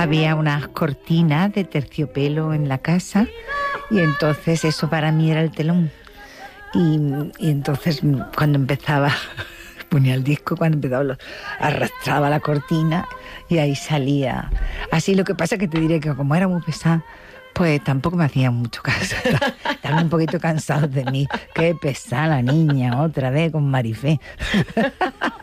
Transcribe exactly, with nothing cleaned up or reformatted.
había unas cortinas de terciopelo en la casa y entonces eso para mí era el telón. Y, y entonces cuando empezaba, ponía el disco, cuando empezaba lo, arrastraba la cortina y ahí salía. Así, lo que pasa es que te diré que como era muy pesada, pues tampoco me hacían mucho caso. Estaban un poquito cansados de mí. Qué pesada la niña, otra vez con Marifé.